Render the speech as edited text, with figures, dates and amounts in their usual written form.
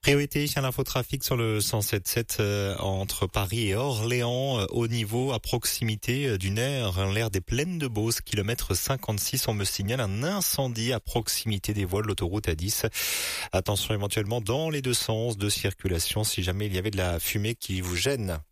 Priorité à l'infotrafic sur le 107.7 entre Paris et Orléans, au niveau à proximité du nerf, l'aire des Plaines de Beauce, kilomètre 56. On me signale un incendie à proximité des voies de l'autoroute A10. Attention éventuellement dans les deux sens de circulation si jamais il y avait de la fumée qui vous gêne.